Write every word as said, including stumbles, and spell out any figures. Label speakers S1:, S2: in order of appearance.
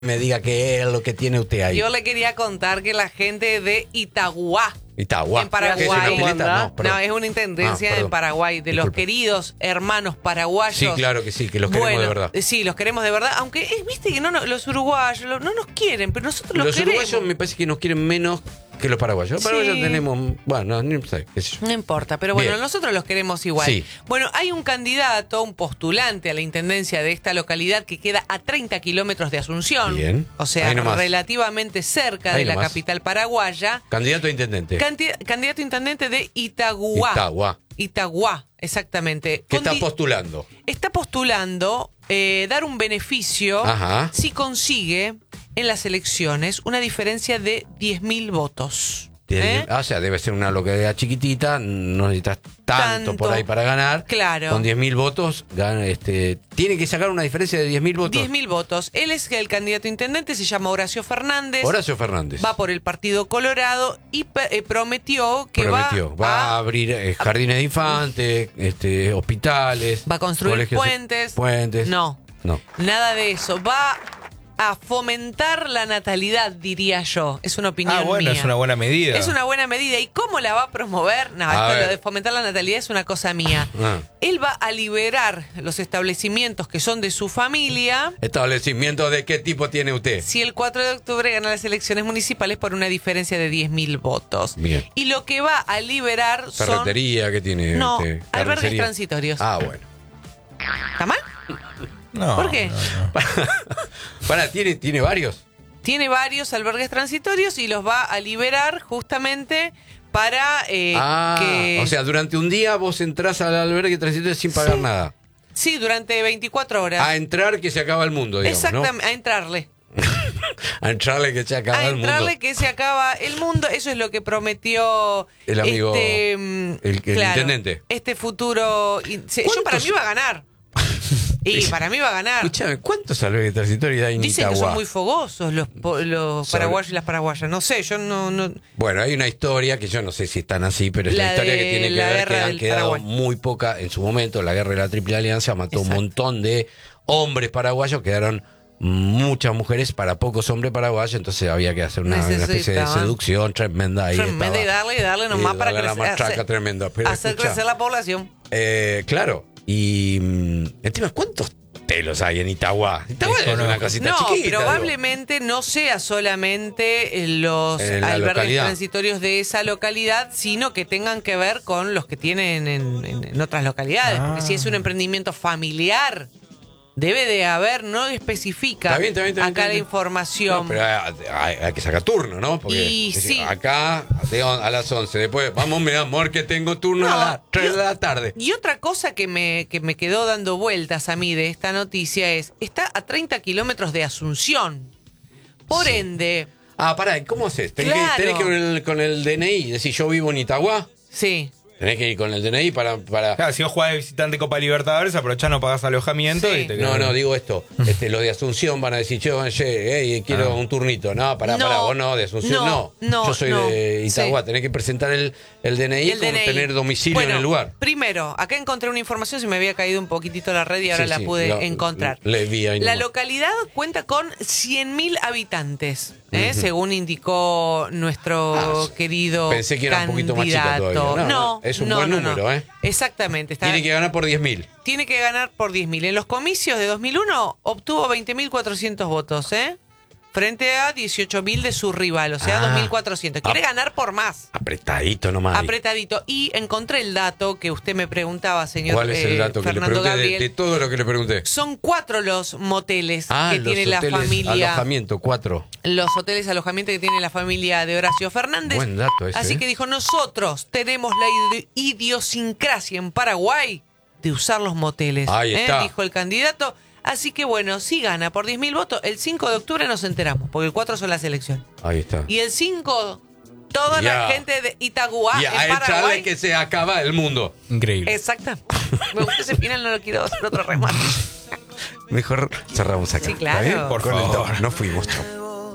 S1: me diga qué es lo que tiene usted ahí.
S2: Yo le quería contar que la gente de Itagua,
S1: Itagua.
S2: en Paraguay,
S1: ¿Es una pileta? No,
S2: no, es una intendencia
S1: Ah,
S2: en Paraguay, de
S1: Disculpe.
S2: los queridos hermanos paraguayos.
S1: Sí, claro que sí, que los queremos
S2: Bueno,
S1: de verdad.
S2: Sí, los queremos de verdad, aunque eh, viste que no, no, los uruguayos lo- no nos quieren, pero nosotros los,
S1: Los
S2: queremos.
S1: uruguayos me parece que nos quieren menos que los paraguayos. Los
S2: Sí.
S1: paraguayos tenemos, bueno, no sé, qué sé yo.
S2: No importa, pero bueno,
S1: Bien.
S2: nosotros los queremos igual.
S1: Sí.
S2: Bueno, hay un candidato, un postulante a la intendencia de esta localidad que queda a treinta kilómetros de Asunción.
S1: Bien.
S2: O sea,
S1: Ahí nomás.
S2: relativamente cerca
S1: Ahí
S2: de la
S1: nomás.
S2: capital paraguaya.
S1: Candidato a intendente.
S2: Canti- candidato a intendente de Itagua.
S1: Itagua.
S2: Itagua, exactamente.
S1: ¿Qué
S2: Con
S1: está
S2: di-
S1: postulando?
S2: está postulando eh, dar un beneficio
S1: Ajá.
S2: si consigue en las elecciones una diferencia de diez mil votos.
S1: Tiene-
S2: ¿Eh?
S1: ah, o sea, debe ser una localidad chiquitita, no necesitas tanto,
S2: Tanto.
S1: por ahí para ganar.
S2: Claro.
S1: Con diez mil votos, gana, este, tiene que sacar una diferencia de diez mil votos.
S2: diez mil votos. Él es el candidato a intendente, se llama Horacio Fernández.
S1: Horacio Fernández.
S2: Va por el Partido Colorado y pe- eh, prometió que
S1: Prometió.
S2: va,
S1: Va a
S2: a,
S1: abrir eh, jardines de infantes, este, hospitales.
S2: va a construir
S1: colegios-
S2: puentes.
S1: Puentes.
S2: No,
S1: No.
S2: nada de eso. Va a fomentar la natalidad, diría yo. Es una opinión
S3: Ah, bueno,
S2: mía.
S3: es una buena medida.
S2: Es una buena medida. ¿Y cómo la va a promover? No,
S1: A
S2: esto
S1: ver.
S2: lo de fomentar la natalidad es una cosa mía.
S1: Ah.
S2: Él va a liberar los establecimientos que son de su familia
S1: ¿Establecimiento de qué tipo tiene usted?
S2: si el cuatro de octubre gana las elecciones municipales por una diferencia de diez mil votos.
S1: Bien.
S2: Y lo que va a liberar son...
S1: Ferretería que tiene.
S2: No,
S1: este,
S2: albergues
S1: carnicería.
S2: transitorios.
S1: Ah, bueno.
S2: ¿Está mal?
S3: No,
S2: ¿Por qué?
S3: no, no.
S1: Para, ¿tiene, ¿tiene varios?
S2: Tiene varios albergues transitorios y los va a liberar justamente para eh,
S1: ah,
S2: que...
S1: o sea, durante un día vos entrás al albergue transitorio sin pagar
S2: Sí.
S1: nada.
S2: Sí, durante veinticuatro horas.
S1: A entrar que se acaba el mundo, digamos,
S2: Exactamente, a entrarle.
S1: ¿no? A entrarle que se acaba
S2: A
S1: el mundo.
S2: entrarle que se acaba el mundo. Eso es lo que prometió
S1: El amigo-
S2: este, mm,
S1: el- el intendente.
S2: Este futuro. in- se- Yo para
S1: ¿Cuántos-
S2: mí va a ganar. Y para mí va a ganar.
S1: Escúchame, ¿cuántos albergues transitorios hay en
S2: Dicen que
S1: Itagua?
S2: son muy fogosos los, po- los
S1: Sobre-
S2: paraguayos y las paraguayas. No sé, yo no. no
S1: Bueno, hay una historia que yo no sé si están así, pero es
S2: La
S1: la historia
S2: de
S1: que tiene que
S2: la
S1: ver
S2: guerra
S1: que han
S2: del
S1: quedado
S2: Paraguay.
S1: muy poca en su momento. La guerra de la Triple Alianza mató
S2: Exacto.
S1: un montón de hombres paraguayos, quedaron muchas mujeres para pocos hombres paraguayos, entonces había que hacer una, una especie de
S2: Necesitaban.
S1: seducción tremenda ahí.
S2: tremenda y
S1: estaba.
S2: darle y darle
S1: Y
S2: nomás para
S1: darle
S2: que
S1: la
S2: crece-
S1: matraca
S2: hacer-
S1: tremenda. Pero
S2: hacer
S1: escucha,
S2: crecer la población.
S1: eh, claro, y mm, encima, ¿cuántos telos hay en Itagua? Itagua es una cosita
S2: No,
S1: chiquita. digo.
S2: probablemente no sea solamente eh, los
S1: En la
S2: albergues
S1: localidad.
S2: transitorios de esa localidad, sino que tengan que ver con los que tienen en, en- en otras localidades.
S3: Ah.
S2: Porque si es un emprendimiento familiar, debe de haber, no especifica
S1: Está bien, está bien, está bien,
S2: acá
S1: está
S2: la
S1: bien.
S2: información.
S1: No, pero hay, hay- hay que sacar turno, ¿no? Porque
S2: Y
S1: es decir,
S2: sí.
S1: acá de on- a las once, después, vamos, mi amor, que tengo turno
S2: No,
S1: a las tres
S2: yo-
S1: de la tarde.
S2: Y otra cosa que me, que me quedó dando vueltas a mí de esta noticia es, está a treinta kilómetros de Asunción. Por
S1: Sí.
S2: ende,
S1: Ah, pará, ¿cómo haces? ¿Tenés,
S2: Claro.
S1: que, tenés que ir con el, con el D N I? Decir, yo vivo en Itagua.
S2: sí.
S1: Tenés que ir con el D N I para... para...
S3: Claro, si vos jugás de visitante Copa Libertadores, aprovechás, no pagás alojamiento
S2: Sí.
S3: y te
S1: No,
S3: quedás-
S1: no, digo esto. Este, los de Asunción van a decir, yo, che, hey, quiero
S3: Ah.
S1: un turnito. No, pará,
S2: No,
S1: pará, vos no, de Asunción no.
S2: no, no,
S1: Yo soy
S2: no.
S1: de Itagua,
S2: Sí.
S1: tenés que presentar el, el D N I
S2: El
S1: como
S2: D N I.
S1: tener domicilio
S2: Bueno,
S1: en el lugar.
S2: Primero, acá encontré una información, se me había caído un poquitito la red y ahora
S1: Sí,
S2: la
S1: sí,
S2: pude
S1: lo-
S2: encontrar.
S1: le vi ahí
S2: La
S1: nomás.
S2: localidad cuenta con cien mil habitantes, ¿eh? según indicó nuestro
S1: Ah,
S2: querido
S1: pensé que era un poquito más chica
S2: candidato.
S1: todavía. No,
S2: No,
S1: no, es un
S2: no,
S1: buen
S2: no,
S1: número,
S2: no.
S1: ¿eh?
S2: Exactamente. Está,
S1: Tiene que ganar por diez mil.
S2: tiene que ganar por diez mil. En los comicios de dos mil uno obtuvo veinte mil cuatrocientos votos, ¿eh? Frente a dieciocho mil de su rival, o sea,
S1: Ah.
S2: dos mil cuatrocientos. Quiere
S1: Ah.
S2: ganar por más.
S1: Apretadito nomás. ahí.
S2: Apretadito. Y encontré el dato que usted me preguntaba, señor
S1: ¿Cuál es el
S2: eh,
S1: dato que le
S2: Fernando
S1: pregunté? De,
S2: Gabriel.
S1: de todo lo que le pregunté.
S2: Son cuatro los moteles
S1: Ah,
S2: que
S1: los
S2: tiene la
S1: hoteles
S2: familia.
S1: alojamiento, cuatro.
S2: Los hoteles alojamiento que tiene la familia de Horacio Fernández.
S1: Buen dato ese,
S2: Así
S1: ¿eh?
S2: que dijo, nosotros tenemos la idi- idiosincrasia en Paraguay de usar los moteles.
S1: Ahí
S2: ¿eh?
S1: está.
S2: Dijo el candidato. Así que bueno, si gana por diez mil votos, el cinco de octubre nos enteramos, porque el cuatro son las elecciones.
S1: Ahí está.
S2: Y el cinco, toda
S1: Ya.
S2: la gente de Itagua
S1: y
S2: en
S1: a echarle
S2: Paraguay.
S1: que se acaba el mundo.
S3: Increíble.
S2: Exacto. Me gusta ese final, no lo quiero hacer otro remate.
S1: Mejor cerramos acá.
S2: Sí, claro.
S1: ¿está bien?
S3: Por
S1: Con el
S3: favor.
S1: top. Nos fuimos, chao.